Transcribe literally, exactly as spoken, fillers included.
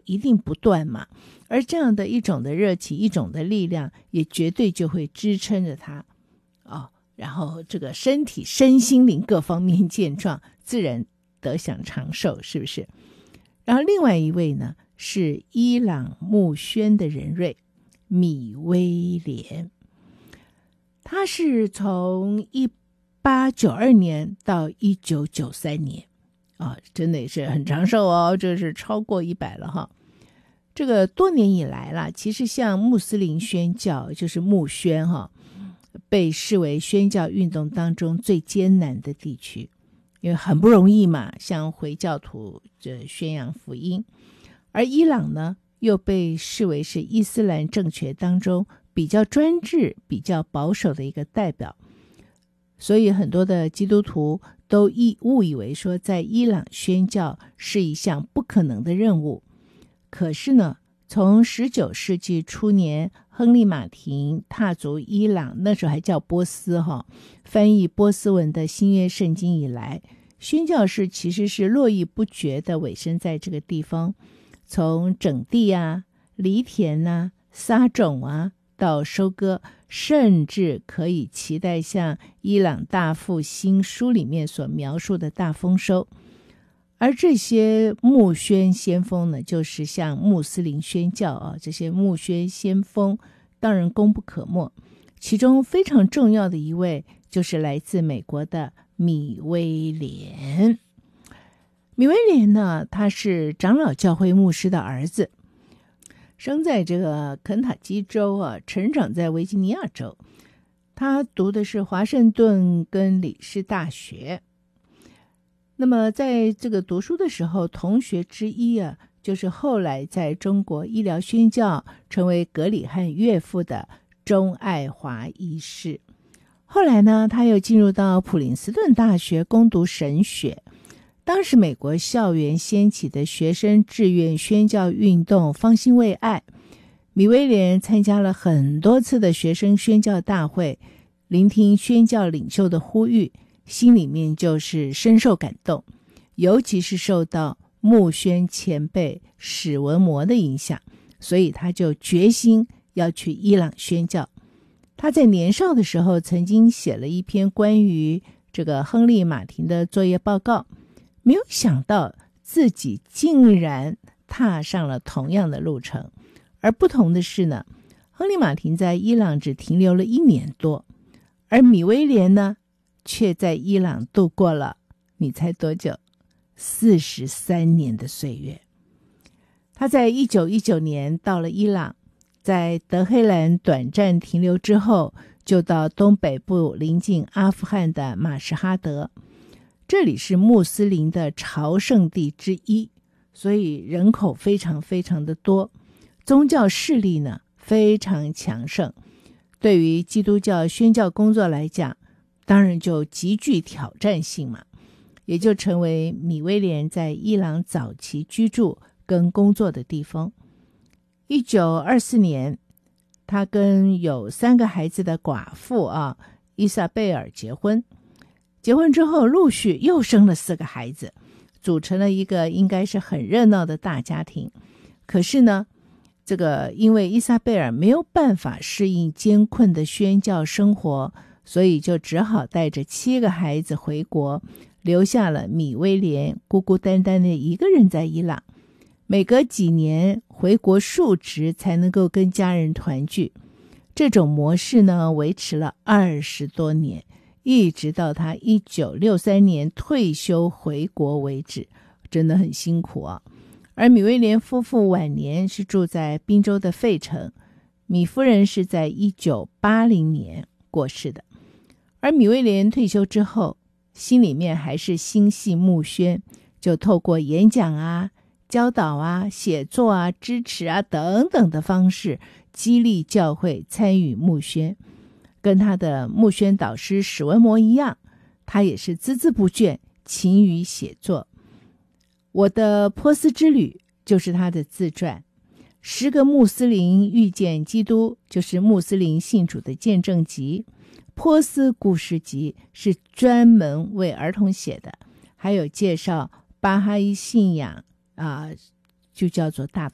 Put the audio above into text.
一定不断嘛，而这样的一种的热情，一种的力量，也绝对就会支撑着他哦，然后这个身体身心灵各方面健壮，自然得享长寿，是不是？然后另外一位呢是伊朗穆宣的人瑞米威廉，他是从一八九二年到一九九三年啊、哦，真的也是很长寿哦，这是超过一百了哈。这个多年以来啦，其实像穆斯林宣教，就是穆宣哈，被视为宣教运动当中最艰难的地区，因为很不容易嘛，向回教徒这宣扬福音。而伊朗呢，又被视为是伊斯兰政权当中比较专制、比较保守的一个代表，所以很多的基督徒都误以为说在伊朗宣教是一项不可能的任务。可是呢，从十九世纪初年亨利·马丁踏足伊朗，那时候还叫波斯哈，翻译波斯文的新约圣经以来，宣教士其实是络绎不绝的委身在这个地方，从整地啊、犁田啊、撒种啊到收割，甚至可以期待像伊朗大复兴书里面所描述的大丰收。而这些穆宣先锋呢，就是像穆斯林宣教啊，这些穆宣先锋当然功不可没，其中非常重要的一位就是来自美国的米威廉。米威廉呢，他是长老教会牧师的儿子，生在这个肯塔基州啊，成长在维吉尼亚州。他读的是华盛顿跟里士大学。那么在这个读书的时候，同学之一啊，就是后来在中国医疗宣教成为葛理翰岳父的钟爱华医师。后来呢，他又进入到普林斯顿大学攻读神学。当时美国校园掀起的学生志愿宣教运动方兴未艾，米威廉参加了很多次的学生宣教大会，聆听宣教领袖的呼吁，心里面就是深受感动，尤其是受到穆宣前辈史文摩的影响，所以他就决心要去伊朗宣教。他在年少的时候曾经写了一篇关于这个亨利·马丁的作业报告，没有想到自己竟然踏上了同样的路程。而不同的是呢，亨利·马丁在伊朗只停留了一年多，而米威廉呢却在伊朗度过了，你猜多久？四十三年的岁月。他在一九一九年到了伊朗，在德黑兰短暂停留之后，就到东北部临近阿富汗的马什哈德，这里是穆斯林的朝圣地之一，所以人口非常非常的多，宗教势力呢非常强盛，对于基督教宣教工作来讲，当然就极具挑战性嘛，也就成为米威廉在伊朗早期居住跟工作的地方。一九二四年，他跟有三个孩子的寡妇啊伊莎贝尔结婚，结婚之后陆续又生了四个孩子，组成了一个应该是很热闹的大家庭。可是呢，这个因为伊莎贝尔没有办法适应艰困的宣教生活，所以就只好带着七个孩子回国，留下了米威廉孤孤单单的一个人在伊朗。每隔几年回国述职才能够跟家人团聚，这种模式呢维持了二十多年，一直到他一九六三年退休回国为止，真的很辛苦啊。而米威廉夫妇晚年是住在宾州的费城，米夫人是在一九八零年过世的。而米威廉退休之后，心里面还是心系穆宣，就透过演讲啊、教导啊、写作啊、支持啊等等的方式，激励教会参与穆宣。跟他的穆宣导师史文摩一样，他也是孜孜不倦，勤于写作。我的波斯之旅就是他的自传，十个穆斯林遇见基督就是穆斯林信主的见证集，波斯故事集是专门为儿童写的，还有介绍巴哈伊信仰啊、呃，就叫做大